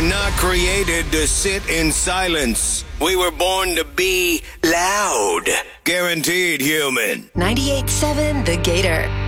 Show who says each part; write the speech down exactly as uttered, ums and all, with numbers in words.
Speaker 1: not created to sit in silence. We were born to be loud. Guaranteed human.
Speaker 2: ninety-eight point seven The Gator.